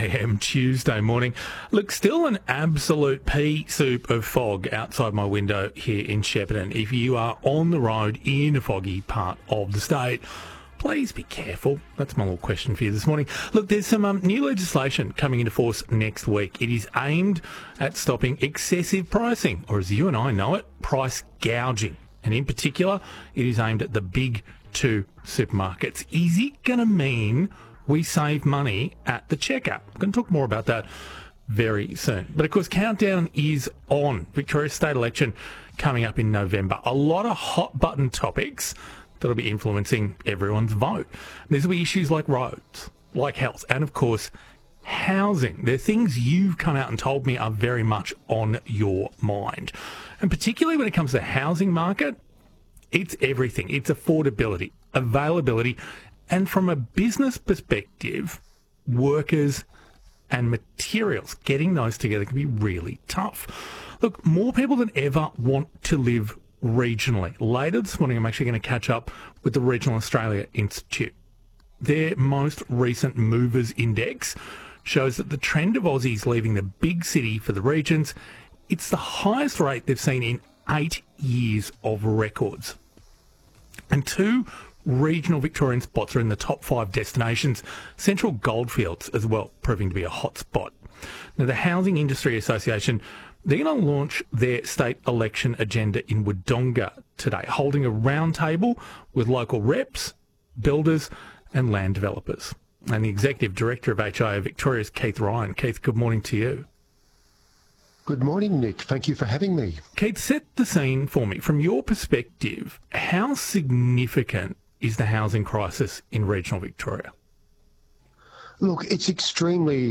a.m. Tuesday morning. Look, still an absolute pea soup of fog outside my window here in Shepparton. If you are on the road in a foggy part of the state, please be careful. That's my little question for you this morning. Look, there's some new legislation coming into force next week. It is aimed at stopping excessive pricing, or as you and I know it, price gouging. And in particular, it is aimed at the big two supermarkets. Is it going to mean we save money at the checkout? I'm going to talk more about that very soon. But of course, countdown is on. Victoria state election coming up in November. A lot of hot button topics that'll be influencing everyone's vote. These will be issues like roads, like health, and of course, housing. They're things you've come out and told me are very much on your mind. And particularly when it comes to the housing market, it's everything. It's affordability, availability, and from a business perspective, workers and materials, getting those together can be really tough. Look, more people than ever want to live regionally. Later this morning, I'm actually going to catch up with the Regional Australia Institute. Their most recent Movers Index shows that the trend of Aussies leaving the big city for the regions, it's the highest rate they've seen in 8 years of records. And two regional Victorian spots are in the top 5 destinations, Central Goldfields as well, proving to be a hot spot. Now, the Housing Industry Association, they're going to launch their state election agenda in Wodonga today, holding a roundtable with local reps, builders and land developers. And the Executive Director of HIA Victoria is Keith Ryan. Keith, good morning to you. Good morning, Nick. Thank you for having me. Keith, set the scene for me. From your perspective, how significant is the housing crisis in regional Victoria? Look, it's extremely